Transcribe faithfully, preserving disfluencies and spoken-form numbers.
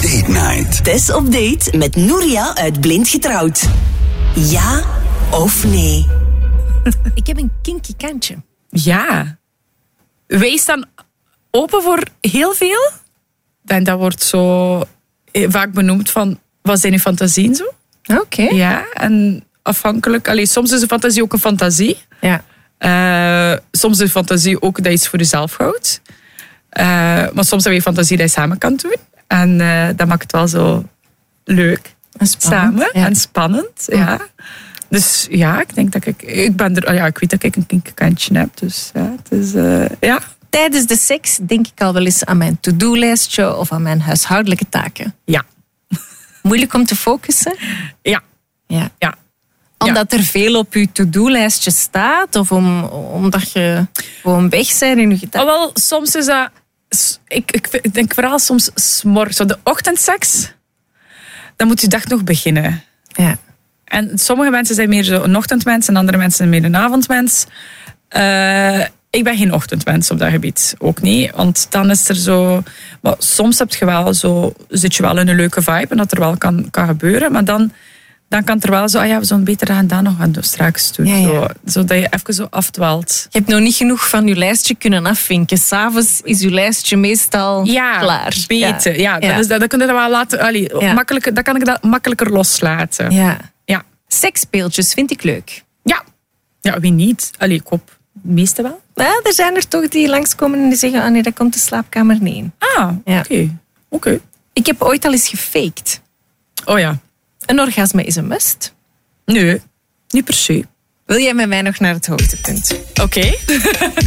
Date Night. Tess op date met Nouria uit Blind Getrouwd. Ja of nee? Ik heb een kinky kantje. Ja. Wees dan open voor heel veel. En dat wordt zo vaak benoemd van, wat zijn je fantasieën zo? Oké. Okay. Ja, en afhankelijk... Allee, soms is een fantasie ook een fantasie. Ja. Uh, soms is een fantasie ook dat je iets voor jezelf houdt. Uh, maar soms heb je fantasie dat je samen kan doen. En uh, dat maakt het wel zo leuk. En spannend. Samen. Ja. En spannend, ja. Dus ja, ik denk dat ik... Ik, ben er, ja, ik weet dat ik een kinkerkantje heb. Dus ja, het is... Uh, ja. Tijdens de seks denk ik al wel eens aan mijn to-do-lijstje of aan mijn huishoudelijke taken. Ja. Moeilijk om te focussen? Ja. Ja. Ja. Omdat er veel op je to-do-lijstje staat? Of om, omdat je gewoon weg bent in je gedachten? Oh, wel, soms is dat... Ik, ik, ik denk vooral soms 's morgens. Zo de ochtendseks, dan moet je dag nog beginnen. Ja. En sommige mensen zijn meer zo een ochtendmens en andere mensen zijn meer een avondmens. Uh, ik ben geen ochtendmens op dat gebied. Ook niet. Want dan is er zo... Maar soms heb je wel zo, zit je wel in een leuke vibe en dat er wel kan, kan gebeuren. Maar dan, dan kan het er wel zo... Ah ja, we zullen beter aan dat nog gaan straks doen. Ja, ja. Zo, zodat je even zo afdwaalt. Je hebt nog niet genoeg van je lijstje kunnen afvinken. 'S Avonds is je lijstje meestal ja, klaar. beter. Ja, ja, ja. dat, is, dat, dat kun je dat wel laten... Allee, Ja. makkelijker, dat kan ik dat makkelijker loslaten. Ja. Ja. Seksspeeltjes vind ik leuk. Ja. Ja, wie niet? Allee, ik hoop de meeste wel. Ja, er zijn er toch die langskomen en die zeggen... Ah nee, dat komt de slaapkamer niet in. Ah, oké. Ja. Oké. Okay. Ik heb ooit al eens gefaked. Oh ja. Een orgasme is een must. Nee, niet per se. Wil jij met mij nog naar het hoogtepunt? Oké. Okay.